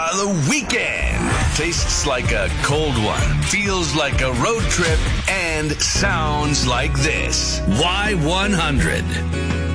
the weekend. Tastes like a cold one, feels like a road trip, and sounds like this. Y100.